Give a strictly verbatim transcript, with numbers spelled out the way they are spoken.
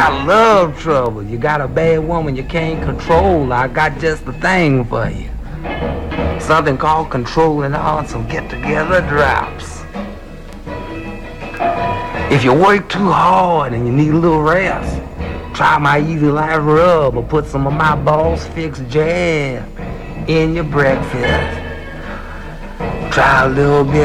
got love trouble, you got a bad woman you can't control, I got just the thing for you. Something called Controlling Awesome get-together drops. If you work too hard and you need a little rest, try my Easy Life Rub or put some of my Boss Fix jam in your breakfast. Try a little bit